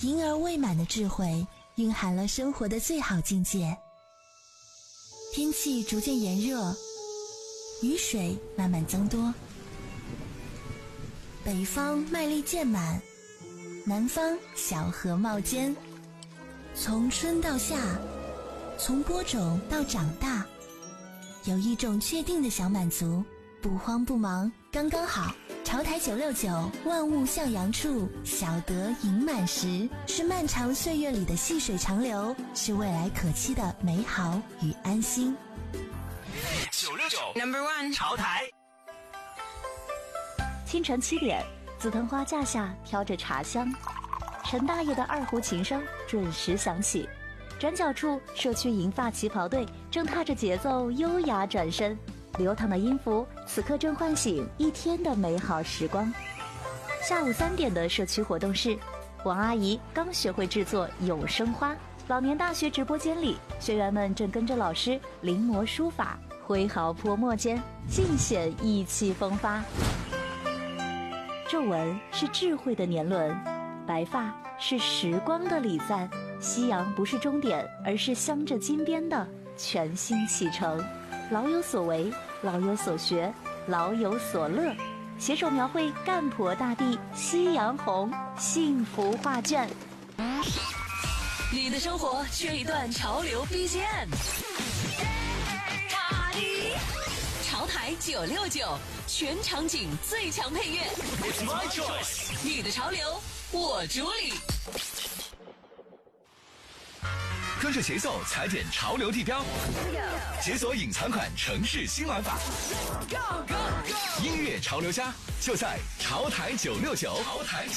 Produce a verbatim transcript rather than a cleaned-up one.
婴儿未满的智慧蕴含了生活的最好境界。天气逐渐炎热，雨水慢慢增多，北方麦粒渐满，南方小荷冒尖。从春到夏，从播种到长大，有一种确定的小满足，不慌不忙，刚刚好。潮台九六九，万物向阳处，小得盈满时，是漫长岁月里的细水长流，是未来可期的美好与安心。 九六九 Number One 潮台。 清晨七点，紫藤花架下飘着茶香，陈大爷的二胡琴声准时响起。转角处，社区银发旗袍队正踏着节奏优雅转身，流淌的音符此刻正唤醒一天的美好时光。下午三点的社区活动室，王阿姨刚学会制作有声花。老年大学直播间里，学员们正跟着老师临摹书法，挥毫泼墨间尽显意气风发。皱纹是智慧的年轮，白发是时光的礼赞。夕阳不是终点，而是镶着金边的全新启程。老有所为，老有所学，老有所乐，携手描绘干婆大地夕阳红幸福画卷。 你的生活缺一段潮流 B G M， 潮台九六九，全场景最强配乐。It's my choice， 你的潮流我主理。 跟着节奏踩点潮流地标，解锁隐藏款城市新玩法。音乐潮流家就在潮台九六九。